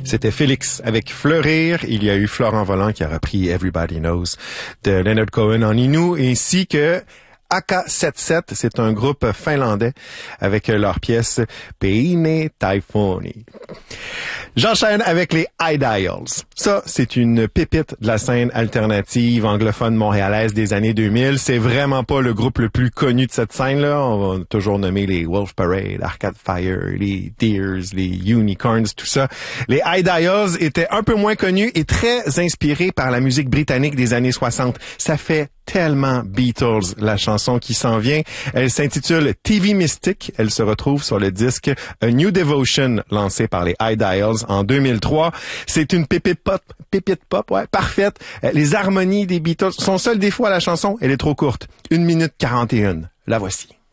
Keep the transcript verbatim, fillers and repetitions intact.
C'était Félix avec Fleurir. Il y a eu Florent Volant qui a repris Everybody Knows de Leonard Cohen en Innu, ainsi que A K soixante-dix-sept, c'est un groupe finlandais avec leur pièce Peine Typhooni. J'enchaîne avec les Ideals. Ça, c'est une pépite de la scène alternative anglophone montréalaise des années deux mille. C'est vraiment pas le groupe le plus connu de cette scène-là. On va toujours nommer les Wolf Parade, Arcade Fire, les Deers, les Unicorns, tout ça. Les Ideals étaient un peu moins connus et très inspirés par la musique britannique des années soixante. Ça fait tellement Beatles, la chanson qui s'en vient. Elle s'intitule T V Mystic. Elle se retrouve sur le disque A New Devotion, lancé par les Ideals en deux mille trois. C'est une pépite pop, pépite pop, ouais, parfaite. Les harmonies des Beatles, son seul défaut à la chanson, elle est trop courte. Une minute quarante et une. La voici.